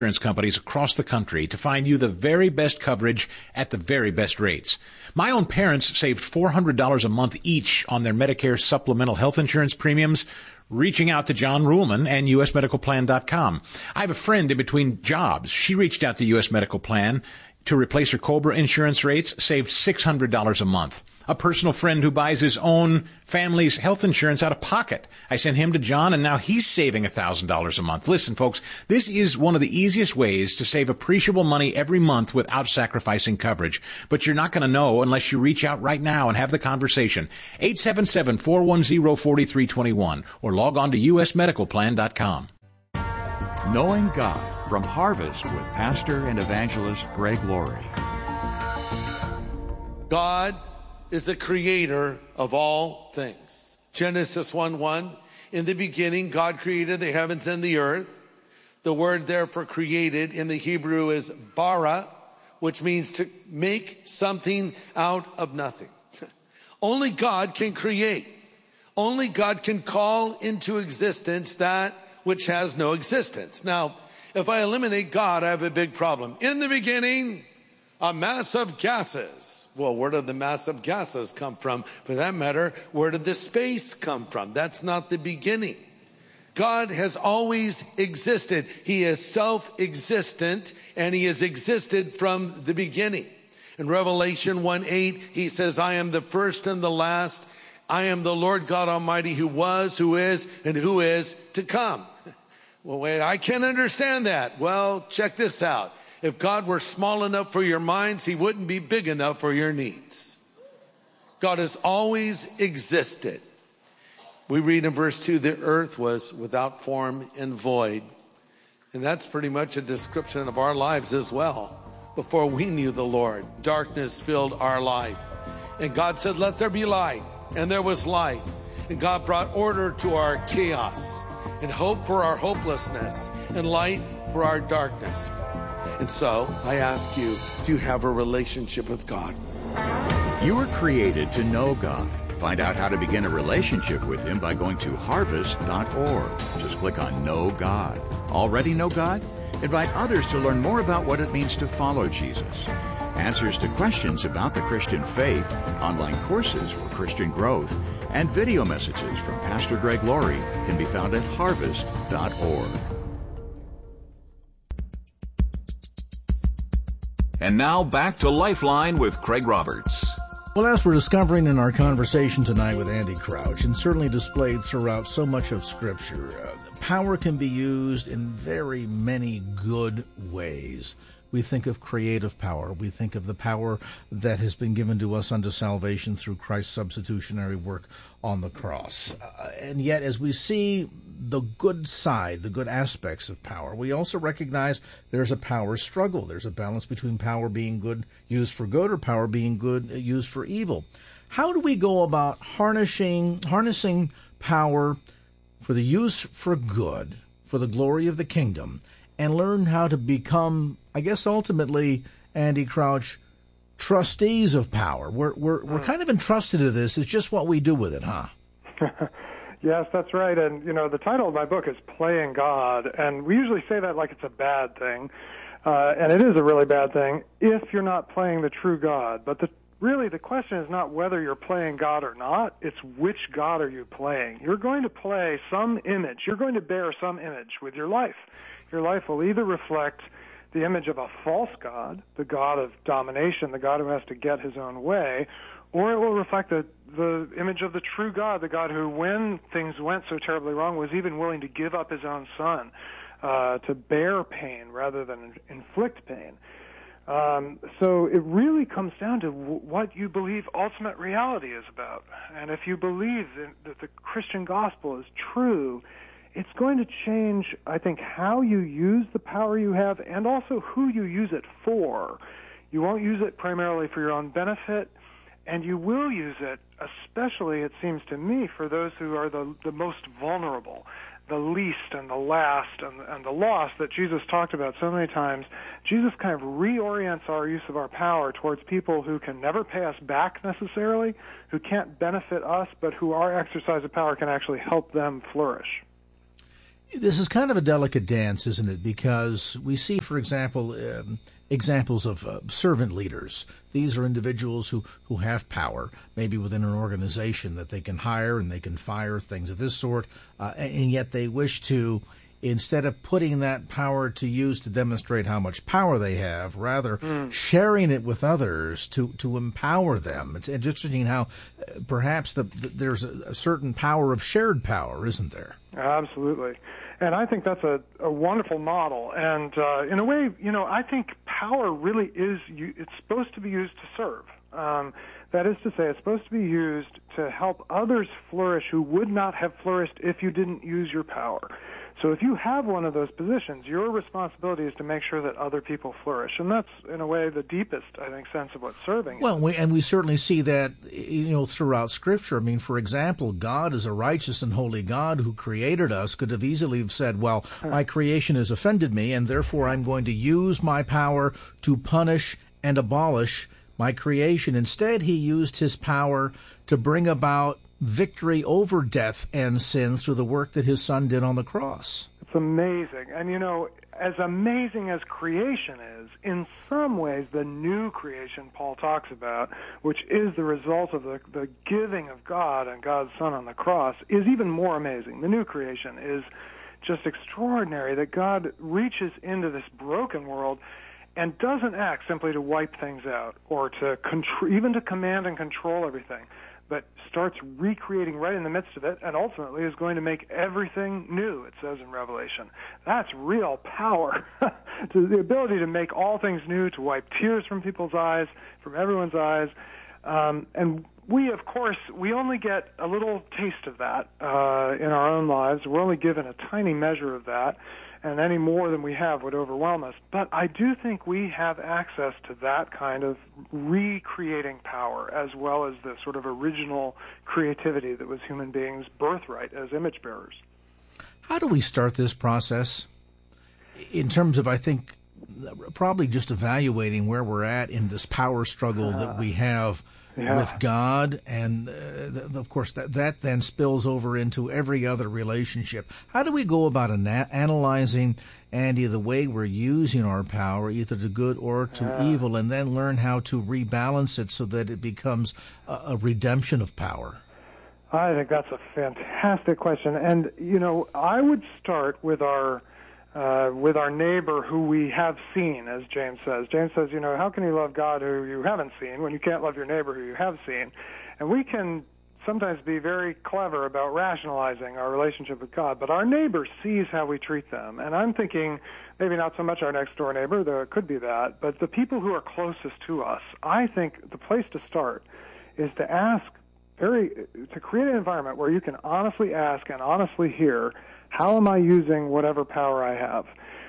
insurance companies across the country to find you the very best coverage at the very best rates. My own parents saved $400 a month each on their Medicare supplemental health insurance premiums, reaching out to John Ruhlman and USMedicalPlan.com. I have a friend in between jobs. She reached out to US Medical Plan to replace her COBRA insurance rates, saved $600 a month. A personal friend who buys his own family's health insurance out of pocket. I sent him to John, and now he's saving $1,000 a month. Listen, folks, this is one of the easiest ways to save appreciable money every month without sacrificing coverage. But you're not going to know unless you reach out right now and have the conversation. 877-410-4321 or log on to usmedicalplan.com. Knowing God from Harvest with Pastor and Evangelist Greg Laurie. God is the creator of all things. Genesis 1:1, in the beginning God created the heavens and the earth. The word there for created in the Hebrew is bara, which means to make something out of nothing. Only God can create. Only God can call into existence that which has no existence. Now, if I eliminate God, I have a big problem. In the beginning, a mass of gases. Well, where did the mass of gases come from? For that matter, where did the space come from? That's not the beginning. God has always existed. He is self-existent, and he has existed from the beginning. In Revelation 1:8, he says, I am the first and the last. I am the Lord God Almighty who was, who is, and who is to come. Well, wait, I can't understand that. Well, check this out. If God were small enough for your minds, he wouldn't be big enough for your needs. God has always existed. We read in verse 2, the earth was without form and void. And that's pretty much a description of our lives as well. Before we knew the Lord, darkness filled our life. And God said, let there be light. And there was light. And God brought order to our chaos, and hope for our hopelessness, and light for our darkness. And so I ask you, do you have a relationship with God? You were created to know God. Find out how to begin a relationship with him by going to harvest.org. Just click on Know God. Already know God? Invite others to learn more about what it means to follow Jesus. Answers to questions about the Christian faith, online courses for Christian growth, and video messages from Pastor Greg Laurie can be found at harvest.org. And now back to Lifeline with Craig Roberts. Well, as we're discovering in our conversation tonight with Andy Crouch, and certainly displayed throughout so much of Scripture, power can be used in very many good ways. We think of creative power. We think of the power that has been given to us unto salvation through Christ's substitutionary work on the cross. And yet, as we see the good side, the good aspects of power, we also recognize there's a power struggle. There's a balance between power being good, used for good, or power being good, used for evil. How do we go about harnessing power for the use for good, for the glory of the kingdom, and learn how to become, I guess, ultimately, Andy Crouch, trustees of power? We're kind of entrusted to this. It's just what we do with it, huh? Yes, that's right. And, you know, the title of my book is Playing God, and we usually say that like it's a bad thing, and it is a really bad thing if you're not playing the true God. But really the question is not whether you're playing God or not, it's which God are you playing. You're going to play some image. You're going to bear some image with your life. Your life will either reflect the image of a false God, the God of domination, the God who has to get his own way, or it will reflect the image of the true God, the God who, when things went so terribly wrong, was even willing to give up his own son to bear pain rather than inflict pain. So it really comes down to what you believe ultimate reality is about. And if you believe that the Christian gospel is true, it's going to change, I think, how you use the power you have and also who you use it for. You won't use it primarily for your own benefit, and you will use it, especially, it seems to me, for those who are the most vulnerable, the least and the last and the lost that Jesus talked about so many times. Jesus kind of reorients our use of our power towards people who can never pay us back necessarily, who can't benefit us, but who our exercise of power can actually help them flourish. This is kind of a delicate dance, isn't it? Because we see, for example, examples of servant leaders. These are individuals who have power, maybe within an organization that they can hire and they can fire, things of this sort, and yet they wish to, instead of putting that power to use to demonstrate how much power they have, rather sharing it with others to empower them. It's interesting how perhaps there's a certain power of shared power, isn't there? Absolutely. And I think that's a wonderful model. And in a way, I think power really it's supposed to be used to serve. That is to say, it's supposed to be used to help others flourish who would not have flourished if you didn't use your power. So if you have one of those positions, your responsibility is to make sure that other people flourish. And that's, in a way, the deepest, I think, sense of what serving is. Well, we certainly see that, throughout Scripture. I mean, for example, God is a righteous and holy God who created us, could have easily have said, well, my creation has offended me, and therefore I'm going to use my power to punish and abolish my creation. Instead, he used his power to bring about victory over death and sin through the work that his Son did on the cross. It's amazing. And, as amazing as creation is, in some ways the new creation Paul talks about, which is the result of the giving of God and God's Son on the cross, is even more amazing. The new creation is just extraordinary, that God reaches into this broken world and doesn't act simply to wipe things out or to even to command and control everything, but starts recreating right in the midst of it, and ultimately is going to make everything new, it says in Revelation. That's real power. To the ability to make all things new, to wipe tears from people's eyes, from everyone's eyes. And we, of course, we only get a little taste of that in our own lives. We're only given a tiny measure of that, and any more than we have would overwhelm us. But I do think we have access to that kind of recreating power, as well as the sort of original creativity that was human beings' birthright as image bearers. How do we start this process? In terms of, I think, probably just evaluating where we're at in this power struggle that we have with God, and of course that then spills over into every other relationship. How do we go about analyzing, Andy, the way we're using our power, either to good or to evil, and then learn how to rebalance it so that it becomes a redemption of power? I think that's a fantastic question, and I would start with our neighbor who we have seen, as James says. James says, how can you love God who you haven't seen when you can't love your neighbor who you have seen? And we can sometimes be very clever about rationalizing our relationship with God, but our neighbor sees how we treat them. And I'm thinking maybe not so much our next door neighbor, though it could be that, but the people who are closest to us. I think the place to start is to create an environment where you can honestly ask and honestly hear, how am I using whatever power I have?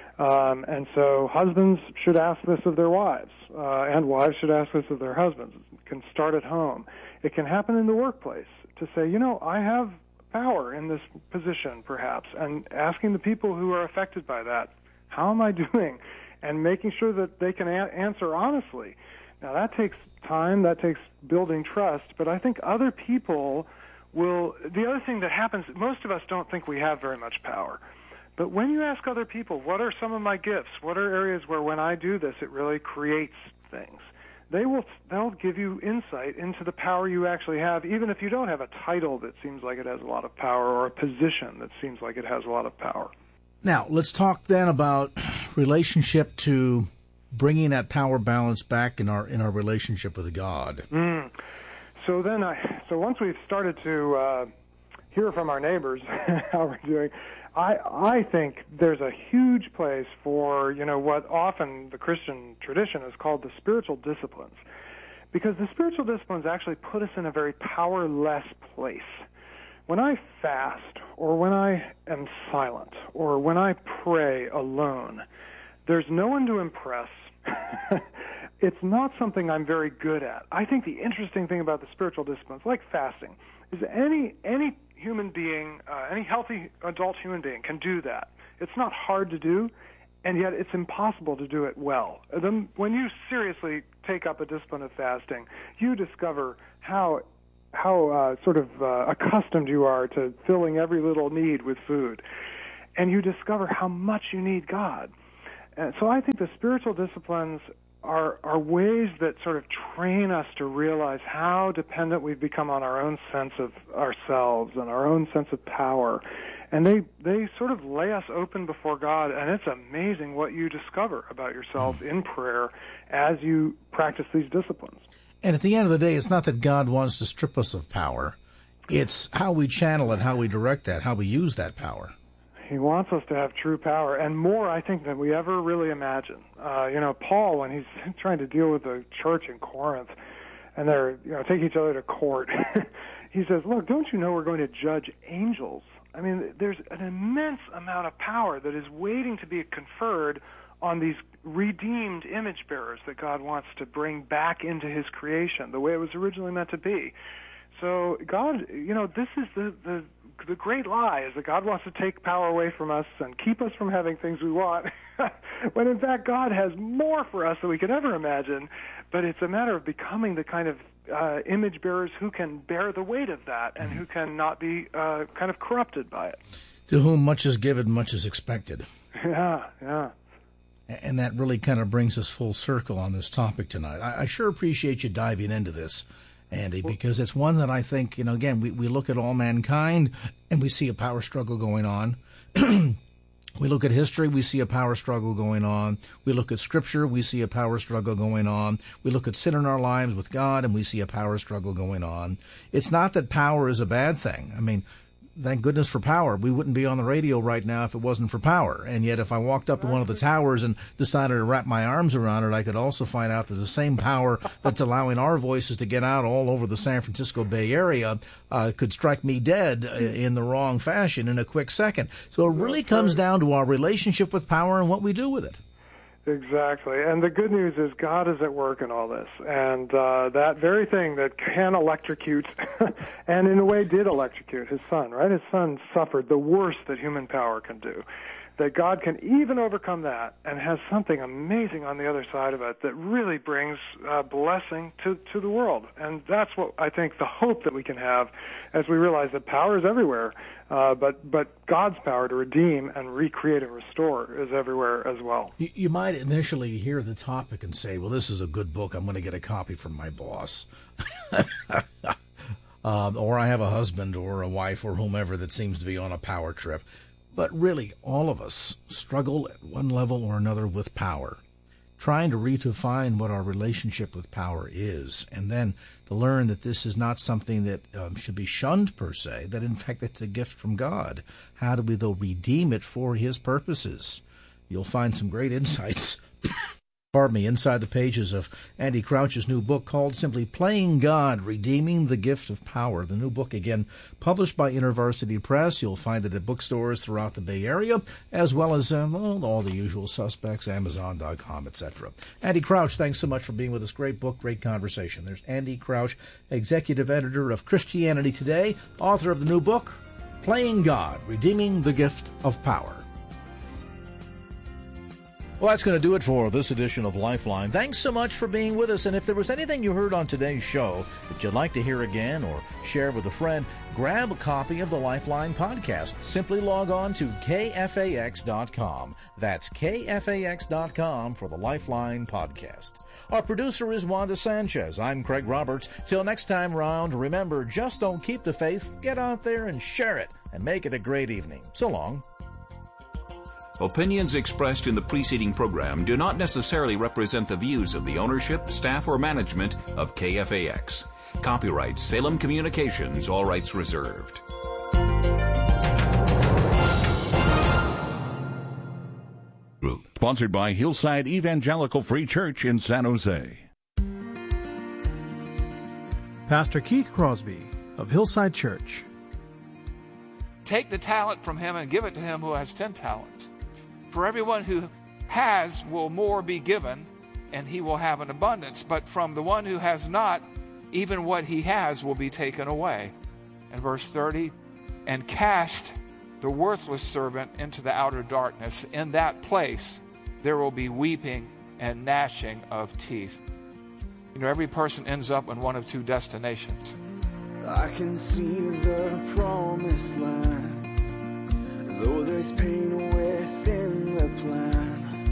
And so husbands should ask this of their wives, and wives should ask this of their husbands. It can start at home. It can happen in the workplace to say, I have power in this position, perhaps, and asking the people who are affected by that, how am I doing? And making sure that they can answer honestly. Now, that takes time, that takes building trust, but I think other people the other thing that happens, most of us don't think we have very much power. But when you ask other people, what are some of my gifts? What are areas where when I do this, it really creates things? They'll give you insight into the power you actually have, even if you don't have a title that seems like it has a lot of power or a position that seems like it has a lot of power. Now, let's talk then about relationship to bringing that power balance back in our relationship with God. So once we've started to hear from our neighbors how we're doing, I think there's a huge place for, what often the Christian tradition is called the spiritual disciplines. Because the spiritual disciplines actually put us in a very powerless place. When I fast, or when I am silent, or when I pray alone, there's no one to impress. It's not something I'm very good at. I think the interesting thing about the spiritual disciplines, like fasting, is any human being, any healthy adult human being can do that. It's not hard to do, and yet it's impossible to do it well. When you seriously take up a discipline of fasting, you discover how accustomed you are to filling every little need with food. and you discover how much you need God. And so I think the spiritual disciplines are ways that sort of train us to realize how dependent we've become on our own sense of ourselves and our own sense of power. And they sort of lay us open before God, and it's amazing what you discover about yourself in prayer as you practice these disciplines. And at the end of the day, it's not that God wants to strip us of power. It's how we channel it, how we direct that, how we use that power. He wants us to have true power, and more, I think, than we ever really imagine. Paul, when he's trying to deal with the church in Corinth, and they're taking each other to court, he says, look, don't you know we're going to judge angels? I mean, there's an immense amount of power that is waiting to be conferred on these redeemed image bearers that God wants to bring back into his creation, the way it was originally meant to be. So God, this is the great lie, is that God wants to take power away from us and keep us from having things we want, when in fact God has more for us than we could ever imagine. But it's a matter of becoming the kind of image bearers who can bear the weight of that and who can not be kind of corrupted by it. To whom much is given, much is expected. Yeah. And that really kind of brings us full circle on this topic tonight. I sure appreciate you diving into this, Andy, because it's one that I think, again, we look at all mankind and we see a power struggle going on. We look at history, we see a power struggle going on. We look at Scripture, we see a power struggle going on. We look at sin in our lives with God, and we see a power struggle going on. It's not that power is a bad thing. I mean, thank goodness for power. We wouldn't be on the radio right now if it wasn't for power. And yet if I walked up to one of the towers and decided to wrap my arms around it, I could also find out that the same power that's allowing our voices to get out all over the San Francisco Bay Area could strike me dead in the wrong fashion in a quick second. So it really comes down to our relationship with power and what we do with it. Exactly. And the good news is God is at work in all this. And that very thing that can electrocute, and in a way did electrocute his son, right? His son suffered the worst that human power can do. That God can even overcome that and has something amazing on the other side of it that really brings blessing to the world. And that's what I think the hope that we can have as we realize that power is everywhere, but God's power to redeem and recreate and restore is everywhere as well. You might initially hear the topic and say, well, this is a good book. I'm going to get a copy from my boss. Or I have a husband or a wife or whomever that seems to be on a power trip. But really, all of us struggle at one level or another with power, trying to redefine what our relationship with power is, and then to learn that this is not something that should be shunned per se, that in fact it's a gift from God. How do we, though, redeem it for his purposes? You'll find some great insights inside the pages of Andy Crouch's new book called simply Playing God, Redeeming the Gift of Power. The new book, again, published by InterVarsity Press. You'll find it at bookstores throughout the Bay Area, as well as all the usual suspects, Amazon.com, etc. Andy Crouch, thanks so much for being with us. Great book, great conversation. There's Andy Crouch, executive editor of Christianity Today, author of the new book, Playing God, Redeeming the Gift of Power. Well, that's going to do it for this edition of Lifeline. Thanks so much for being with us. And if there was anything you heard on today's show that you'd like to hear again or share with a friend, grab a copy of the Lifeline podcast. Simply log on to KFAX.com. That's KFAX.com for the Lifeline podcast. Our producer is Wanda Sanchez. I'm Craig Roberts. Till next time round, remember, just don't keep the faith. Get out there and share it and make it a great evening. So long. Opinions expressed in the preceding program do not necessarily represent the views of the ownership, staff, or management of KFAX. Copyright Salem Communications, all rights reserved. Group sponsored by Hillside Evangelical Free Church in San Jose. Pastor Keith Crosby of Hillside Church. Take the talent from him and give it to him who has 10 talents. For everyone who has will more be given, and he will have an abundance. But from the one who has not, even what he has will be taken away. And verse 30, and cast the worthless servant into the outer darkness. In that place there will be weeping and gnashing of teeth. Every person ends up in one of two destinations. I can see the promised land. Though there's pain within the plan,